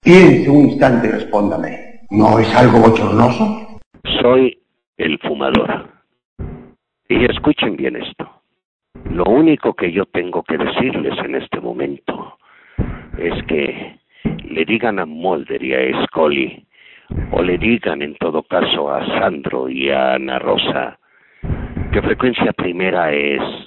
Piense un instante y respóndame. ¿No es algo bochornoso? Soy el fumador. Y escuchen bien esto. Lo único que yo tengo que decirles en este momento es que le digan a Mulder y a Scully, o le digan en todo caso a Sandro y a Ana Rosa, que Frecuencia Primera es